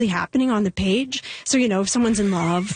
happening on the page. So, if someone's in love,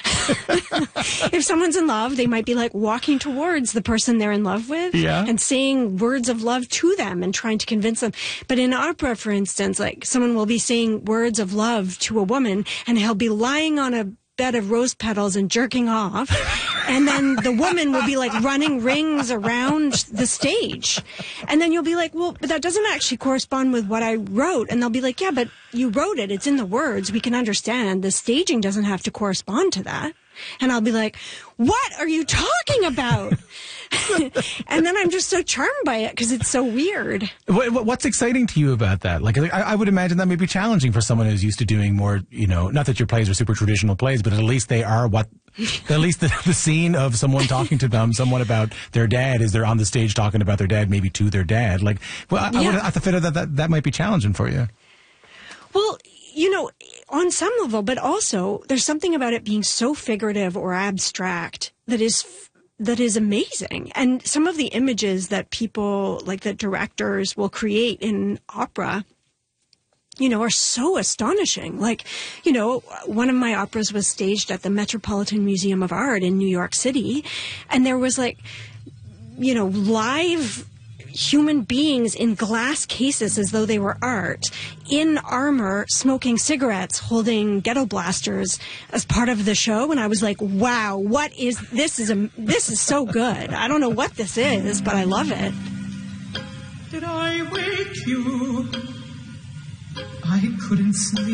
they might be like walking towards the person they're in love with and saying words of love to them and trying to convince them. But in opera, for instance, like someone will be saying words of love to a woman and he'll be lying on a bed of rose petals and jerking off. And then the woman will be like running rings around the stage. And then you'll be like, well, but that doesn't actually correspond with what I wrote. And they'll be like, yeah, but you wrote it. It's in the words. We can understand. The staging doesn't have to correspond to that. And I'll be like, what are you talking about? And then I'm just so charmed by it because it's so weird. What's exciting to you about that? Like, I would imagine that may be challenging for someone who's used to doing more, not that your plays are super traditional plays, but at least they are at least the scene of someone talking to them, someone about their dad, is they're on the stage talking about their dad, maybe to their dad. Like, I would have to figure that might be challenging for you. Well, on some level, but also there's something about it being so figurative or abstract that is amazing. And some of the images that people, like the directors, will create in opera, are so astonishing. Like, one of my operas was staged at the Metropolitan Museum of Art in New York City, and there was like, live human beings in glass cases as though they were art, in armor, smoking cigarettes, holding ghetto blasters as part of the show. And I was like, wow, what is this? This is so good. I don't know what this is, but I love it. Did I wake you? I couldn't sleep.